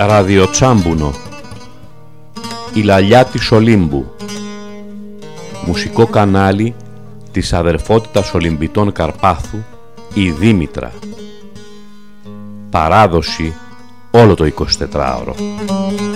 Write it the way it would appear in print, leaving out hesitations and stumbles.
Ραδιοτσάμπουνο, η λαλιά της Ολύμπου, μουσικό κανάλι της αδερφότητας Ολυμπητών Καρπάθου, η Δήμητρα. Παράδοση όλο το 24ωρο.